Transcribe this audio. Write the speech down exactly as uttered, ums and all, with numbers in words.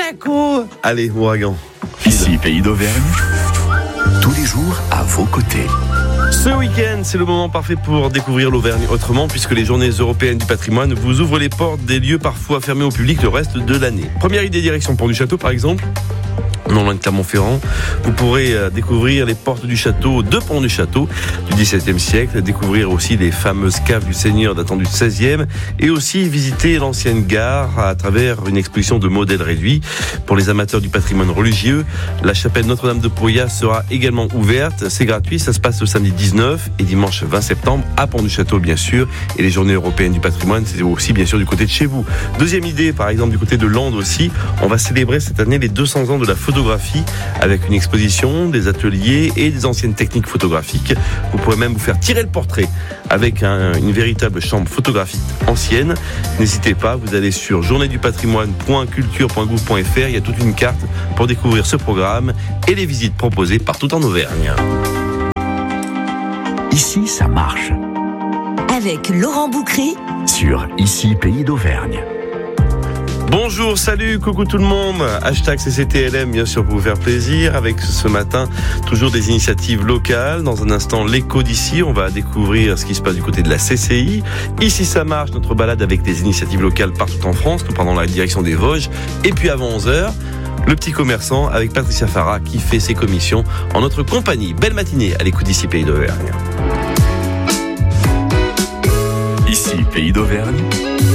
Monaco. Allez, ouragan. Ici, Pays d'Auvergne, tous les jours à vos côtés. Ce week-end, c'est le moment parfait pour découvrir l'Auvergne autrement, puisque les journées européennes du patrimoine vous ouvrent les portes des lieux parfois fermés au public le reste de l'année. Première idée, direction Pont du Château par exemple. Non loin de Clermont-Ferrand, vous pourrez découvrir les portes du château, de Pont du Château du dix-septième siècle, découvrir aussi les fameuses caves du Seigneur datant du seizième et aussi visiter l'ancienne gare à travers une exposition de modèles réduits. Pour les amateurs du patrimoine religieux, la chapelle Notre-Dame de Pauillac sera également ouverte. C'est gratuit, ça se passe le samedi dix-neuf et dimanche vingt septembre à Pont du Château bien sûr. Et les journées européennes du patrimoine, c'est aussi bien sûr du côté de chez vous. Deuxième idée, par exemple du côté de Landes aussi, on va célébrer cette année les deux cents ans de la photographie avec une exposition, des ateliers et des anciennes techniques photographiques. Vous pourrez même vous faire tirer le portrait avec un, une véritable chambre photographique ancienne. N'hésitez pas, vous allez sur journée du patrimoine point culture point gouv point f r. Il y a toute une carte pour découvrir ce programme et les visites proposées partout en Auvergne. Ici, ça marche. Avec Laurent Boucry Sur Ici, Pays d'Auvergne. Bonjour, salut, coucou tout le monde. Hashtag C C T L M, bien sûr, pour vous faire plaisir. Avec ce matin, toujours des initiatives locales. Dans un instant, l'écho d'ici. On va découvrir ce qui se passe du côté de la C C I. Ici, ça marche, notre balade avec des initiatives locales partout en France. Nous prenons la direction des Vosges. Et puis avant onze heures, le petit commerçant avec Patricia Farah qui fait ses commissions en notre compagnie. Belle matinée à l'écoute d'ici, Pays d'Auvergne. Ici, Pays d'Auvergne,